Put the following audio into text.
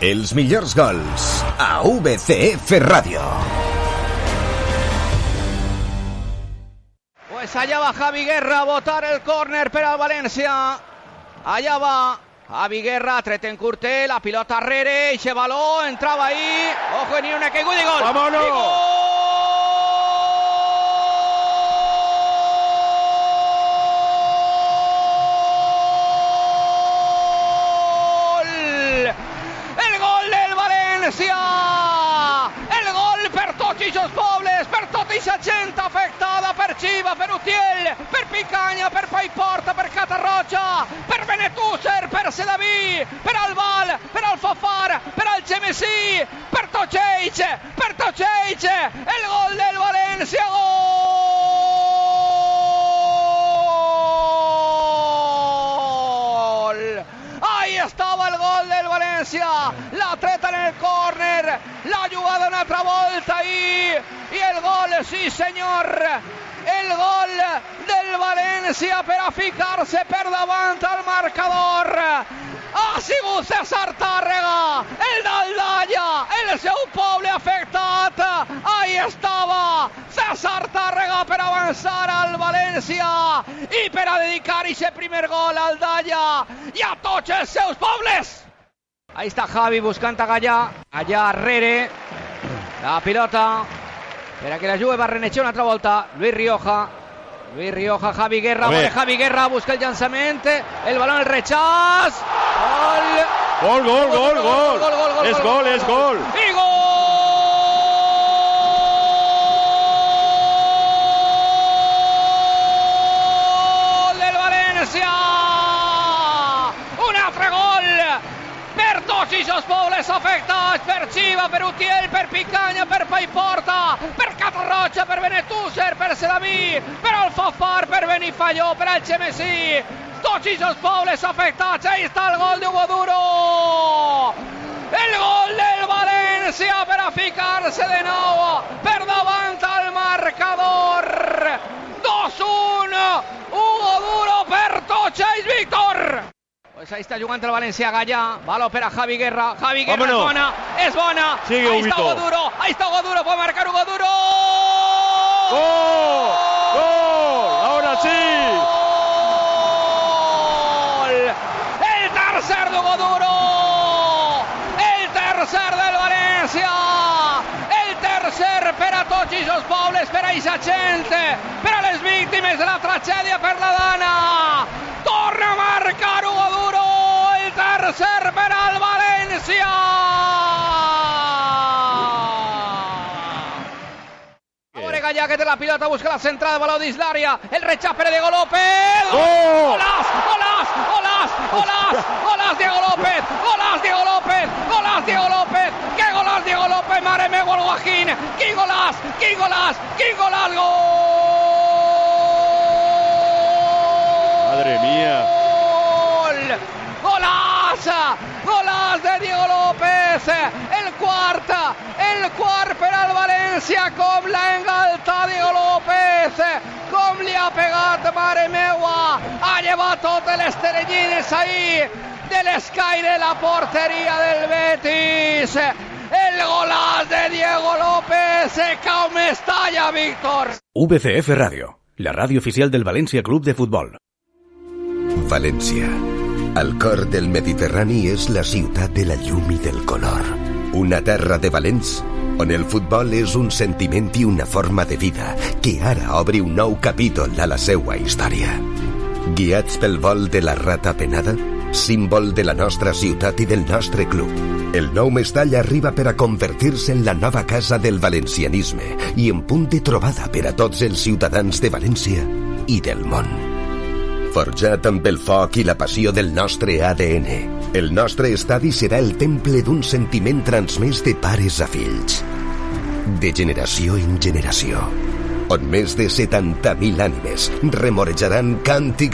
Els millors gols a VCF Ràdio. Pues allá va Javi Guerra a botar el córner per al València. Allá va Javi Guerra, Tretencourt té la pilota Rere, eixe baló, entrava ahí, ojo, ni una caiguda i gol. ¡Vámonos! I gol! El gol del València! El gol per tots ixos pobles, per tota ixa gent afectada, per Xiva, per Utiel, per Picanya, per Paiporta, per Catarroja, per Benetúser, per Sedaví, per Albal, per Alfafar, per Algemesí, per tots ells, el gol del València, gol! Ahí estava el gol del València, la treta en el córner, la jugada una altra volta ahí, i el gol, sí senyor, el gol del València per a ficar-se per davant al marcador. Ha sigut César Tàrrega, el d'Aldaia, el seu poble afectat. Ahí estava César Tàrrega per avançar al València i per a dedicar aquest primer gol a Aldaia i a tots els seus pobles. Ahí está Javi buscant a Gallà, allà Rere, la pilota per a que la jugui Barrenetxer una altra volta. Luis Rioja, Javi Guerra, Javi Guerra busca el llançament, el balón, el rechaç, gol, es gol. I gol del València, un altre gol per tots ixos pobles afectats, per Xiva, per Utiel, per Picanya, per Paiporta, per Catarroja, per Benetúser, per Sedaví, per Alfafar, per Benifalló, per Algemesí, tots ixos pobles afectats. Ahí està el gol d'Hugo Duro, el gol del València per a ficar-se de nou per davant al marcador. 2-1, Hugo Duro per tots ells, Víctor. Pues ahí está jugando el Valencia, Gallà, balón para Javi Guerra, es bona, sigue, ahí está Hugo Duro, puede marcar Hugo Duro. ¡Gol! ¡Ahora sí! ¡Gol! El tercer de Hugo Duro, el tercer del Valencia, el tercer per a tots ixos pobles, per a ixa gent, per a les víctimes de la tragèdia per la Dana. Torna a marcar Hugo Duro, el tercer per al València. Ahora Gallà que té la pilota, busca la centrada, baló dins l'àrea, el rechaç per a Diego López. ¡Golaç! Diego López! ¡Qué golaç Diego López! ¡Mare meu, el Guajín! ¡Quin golaç! ¡Madre mía! Golaç de Diego López, el quart per al València, com l'ha engaltat Diego López, com li ha pegat, mare meua, ha llevat totes les teranyines ahí de l'escai de la porteria del Betis. El golaç de Diego López, com estalla, Víctor. VCF Ràdio, la ràdio oficial del València Club de Futbol. València, al cor del Mediterrani, és la ciutat de la llum i del color. Una terra de valents on el futbol és un sentiment i una forma de vida que ara obre un nou capítol a la seua història. Guiats pel vol de la rata penada, símbol de la nostra ciutat i del nostre club, el nou Mestall arriba per a convertir-se en la nova casa del valencianisme i en punt de trobada per a tots els ciutadans de València i del món. Forjat amb el foc i la passió del nostre ADN, el nostre estadi serà el temple d'un sentiment transmès de pares a fills, de generació en generació, on més de 70.000 ànimes remorejaran càntics